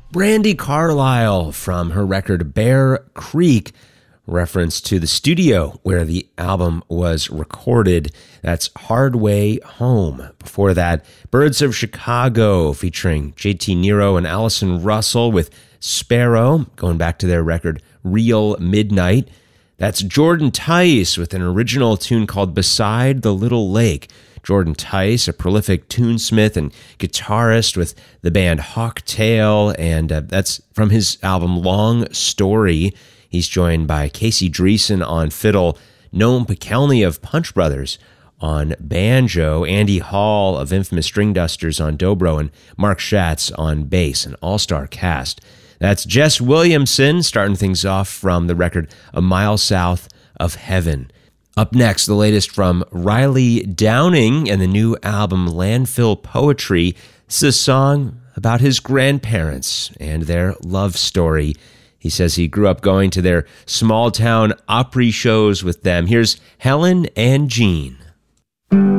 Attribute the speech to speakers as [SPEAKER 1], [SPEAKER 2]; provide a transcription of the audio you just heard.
[SPEAKER 1] Brandi Carlile from her record Bear Creek, reference to the studio where the album was recorded. That's Hard Way Home. Before that, Birds of Chicago featuring JT Nero and Allison Russell with Sparrow, going back to their record Real Midnight. That's Jordan Tice with an original tune called Beside the Little Lake. Jordan Tice, a prolific tunesmith and guitarist with the band Hawktail, and that's from his album Long Story. He's joined by Casey Dreesen on fiddle, Noam Pikelny of Punch Brothers on banjo, Andy Hall of Infamous String Dusters on dobro, and Mark Schatz on bass, an all-star cast. That's Jess Williamson starting things off from the record A Mile South of Heaven. Up next, the latest from Riley Downing and the new album Landfill Poetry. This is a song about his grandparents and their love story. He says he grew up going to their small-town Opry shows with them. Here's Helen and Jean.